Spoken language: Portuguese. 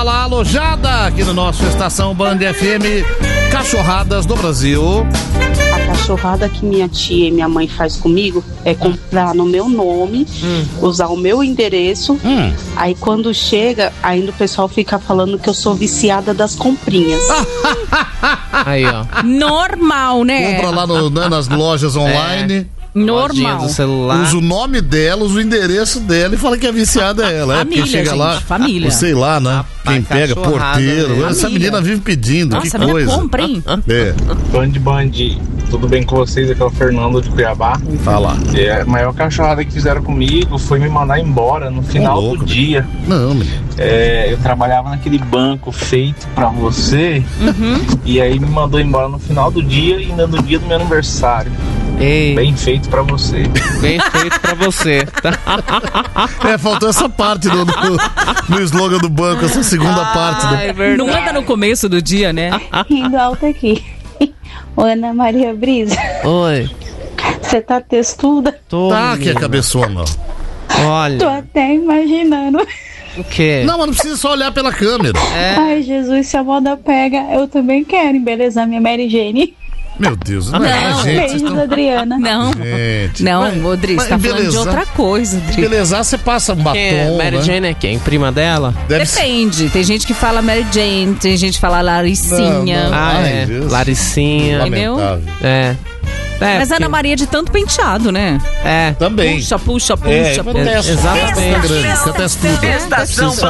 Fala, alojada aqui no nosso Estação Band FM, Cachorradas do Brasil. A cachorrada que minha tia e minha mãe faz comigo é comprar no meu nome, usar o meu endereço. Aí quando chega, ainda o pessoal fica falando que eu sou viciada das comprinhas. Aí, ó. Normal, né? Compra lá nas lojas online. Normal. Do celular. Usa o nome dela, usa o endereço dela e fala que a viciada é ela. Família, porque chega gente, lá, família. sei lá, né? Quem pega, cachorrada, porteiro. né? Essa Família. menina vive pedindo, Nossa, que coisa. compra, hein? É, Band, tudo bem com vocês? Aqui é o Fernando de Cuiabá. fala. A maior cachorrada que fizeram comigo foi me mandar embora no final louco, do dia. Não, menino. Eu trabalhava naquele banco feito pra você e aí me mandou embora no final do dia e ainda no dia do meu aniversário. Ei, Bem feito pra você. bem feito pra você. Faltou essa parte no slogan do banco, essa segunda parte. É verdade. Não anda no começo do dia, né? Rindo alto aqui. Ô, Ana Maria Brisa, Oi. você tá textuda? Tô, Tá aqui a menina. cabeçona. Tô Olha, até imaginando. o quê? Não, mas não precisa só olhar pela câmera. Ai, Jesus, se a moda pega, eu também quero embelezar minha Mary Jane. Meu Deus, não, Não. gente, vocês Beijo estão... da Adriana. Não, Gente, não, Rodrigo, você tá falando de outra coisa, Rodrigo. Belezar, você passa um batom, Quem é? Mary né? Jane é quem? Prima dela? Deve ser... Depende, tem gente que fala Mary Jane, tem gente que fala Laricinha. Não, não. Ah, Ai, é. Deus. Laricinha. Entendeu? Lamentável. É. Mas porque- Ana Maria de tanto penteado, né? É. Também. Puxa, puxa, É, puxa, acontece. Exatamente. Acontece tudo. Estação